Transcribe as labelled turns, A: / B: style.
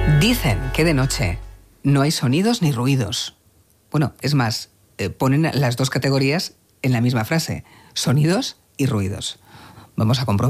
A: Dicen que de noche no hay sonidos ni ruidos. Bueno, es más, ponen las dos categorías en la misma frase, sonidos y ruidos. Vamos a comprobar.